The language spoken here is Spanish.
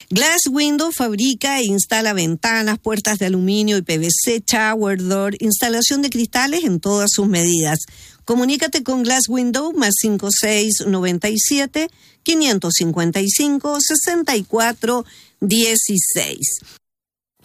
Glass Window fabrica e instala ventanas, puertas de aluminio y PVC, shower door, instalación de cristales en todas sus medidas. Comunícate con Glass Window más 5697 555 6416.